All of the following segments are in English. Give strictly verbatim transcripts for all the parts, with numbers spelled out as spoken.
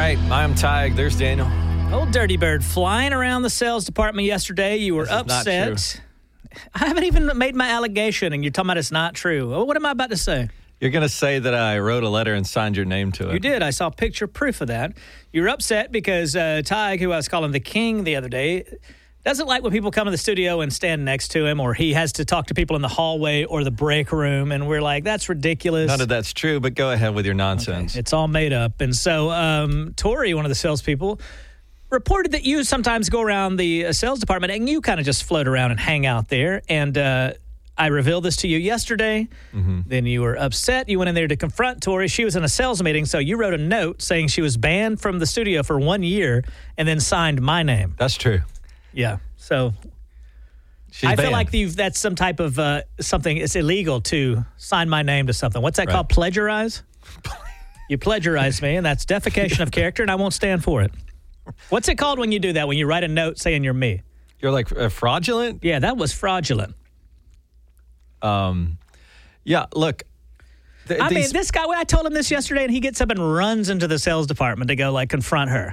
right, I'm Tig. There's Daniel. Old Dirty Bird flying around the sales department yesterday. You were This is not upset. true. I haven't even made my allegation, and you're talking about it's not true. Well, what am I about to say? You're going to say that I wrote a letter and signed your name to it. You did. I saw picture proof of that. You were upset because uh, Tig, who I was calling the king the other day, doesn't like when people come to the studio and stand next to him, or he has to talk to people in the hallway or the break room, and we're like, that's ridiculous. None of that's true, but go ahead with your nonsense. Okay. It's all made up. And so um, Tori, one of the salespeople, reported that you sometimes go around the uh, sales department and you kind of just float around and hang out there. And uh, I revealed this to you yesterday. Mm-hmm. Then you were upset. You went in there to confront Tori. She was in a sales meeting, so you wrote a note saying she was banned from the studio for one year and then signed my name. That's true. Yeah. So She's I banned. feel like you've, that's some type of uh, something. It's illegal to sign my name to something. What's that Right. called? Plagiarize? You plagiarized me, and that's defecation of character, and I won't stand for it. What's it called when you do that, when you write a note saying you're me? You're like uh, fraudulent? Yeah, that was fraudulent. Um, yeah, look. th- I mean, these- this guy, I told him this yesterday, and he gets up and runs into the sales department to go, like, confront her.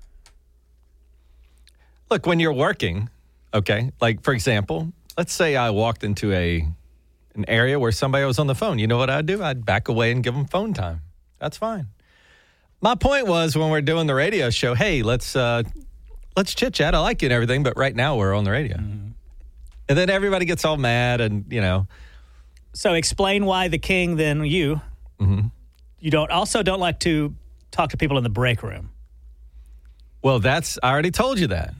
Look, when you're working, okay, like, for example, let's say I walked into a an area where somebody was on the phone. You know what I'd do? I'd back away and give them phone time. That's fine. My point was when we're doing the radio show, hey, let's uh, let's chit-chat. I like you and everything, but right now we're on the radio. Mm-hmm. And then everybody gets all mad and, you know. So explain why the king, then you, Mm-hmm. you don't also don't like to talk to people in the break room. Well, that's, I already told you that.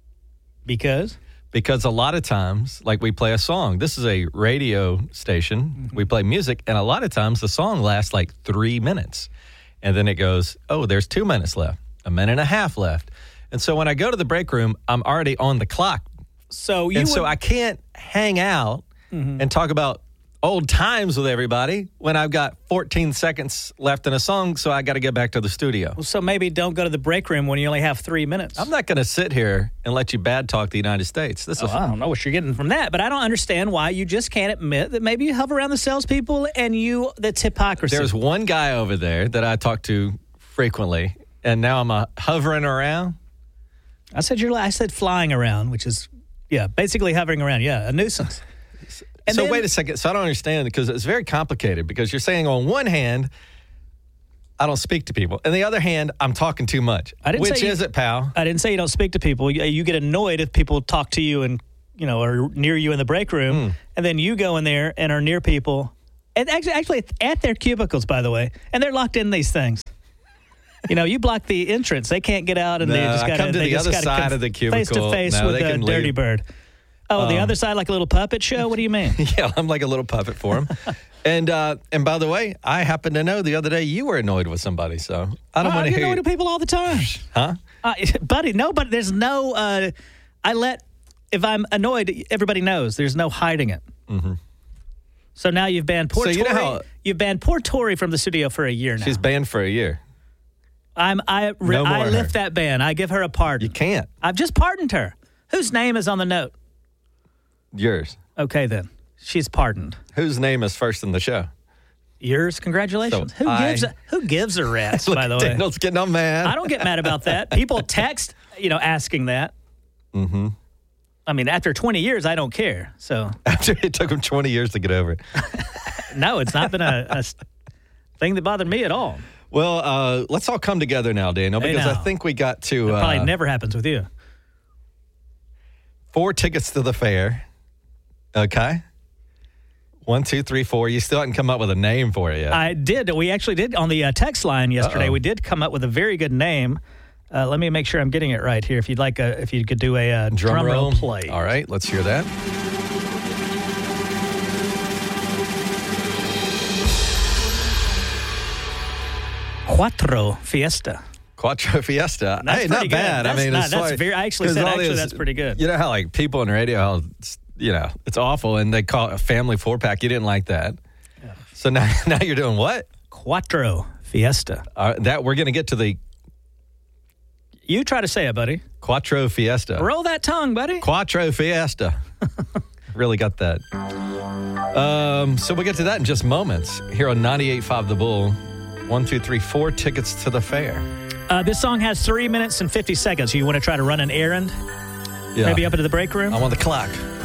Because? Because a lot of times, like we play a song. This is a radio station. Mm-hmm. We play music, and a lot of times the song lasts like three minutes. And then it goes, oh, there's two minutes left, a minute and a half left. And so when I go to the break room, I'm already on the clock. So you and would, so I can't hang out mm-hmm. and talk about old times with everybody when I've got fourteen seconds left in a song, so I got to get back to the studio. So maybe don't go to the break room when you only have three minutes. I'm not going to sit here and let you bad talk the United States. This oh, is I don't know what you're getting from that, but I don't understand why you just can't admit that maybe you hover around the salespeople and you, that's hypocrisy. There's one guy over there that I talk to frequently, and now I'm uh, hovering around. I said you're. I said flying around, which is, yeah, basically hovering around. Yeah, a nuisance. And so then, wait a second. So I don't understand because it's very complicated because you're saying on one hand, I don't speak to people. On the other hand, I'm talking too much. I didn't Which say you, is it, pal? I didn't say you don't speak to people. You, you get annoyed if people talk to you and, you know, are near you in the break room. Mm. And then you go in there and are near people. And actually, actually at their cubicles, by the way. And they're locked in these things. You know, you block the entrance. They can't get out and no, they just got to come to they the just other side of the cubicle. Face to face no, with a Dirty leave. Bird. Oh, um, the other side, like a little puppet show? What do you mean? Yeah, I'm like a little puppet for him. and uh, and by the way, I happen to know the other day you were annoyed with somebody, so I don't oh, want to hear. hear. I annoyed people all the time, huh? Uh, buddy, no, but there's no. Uh, I let if I'm annoyed, everybody knows. There's no hiding it. Mm-hmm. So now you've banned poor so Tori. You know how, you've banned poor Tori from the studio for a year now. She's banned for a year. I'm I no I lift her. that ban. I give her a pardon. You can't. I've just pardoned her. Whose name is on the note? Yours. Okay, then. She's pardoned. Whose name is first in the show? Yours. Congratulations. So who I, gives a, who gives a rat's, look, by the way? Daniel's getting all mad. I don't get mad about that. People text, you know, asking that. Mm-hmm. I mean, after twenty years, I don't care. So after it took him twenty years to get over it. No, it's not been a, a thing that bothered me at all. Well, uh, let's all come together now, Daniel, because hey now. I think we got to... That probably uh, never happens with you. Four tickets to the fair. Okay. One, two, three, four. You still haven't come up with a name for it yet. I did. We actually did on the uh, text line yesterday. Uh-oh. We did come up with a very good name. Uh, let me make sure I'm getting it right here. If you'd like, a, if you could do a uh, drum, drum roll play. All right, let's hear that. Quattro Fiesta. Quattro Fiesta. That's hey, not good. bad. That's I mean, not, it's that's like, very. I actually said actually these, that's pretty good. You know how like people on the radio, how it's, you know, it's awful, and they call it a family four pack. You didn't like that, yeah. So now now you're doing what? Quattro Fiesta. Uh, that we're going to get to the. You try to say it, buddy. Quattro Fiesta. Roll that tongue, buddy. Quattro Fiesta. Really got that. Um, so we'll get to that in just moments here on ninety-eight point five The Bull. One, two, three, four tickets to the fair. Uh, this song has three minutes and fifty seconds. You want to try to run an errand? Yeah. Maybe up into the break room? I want the clock.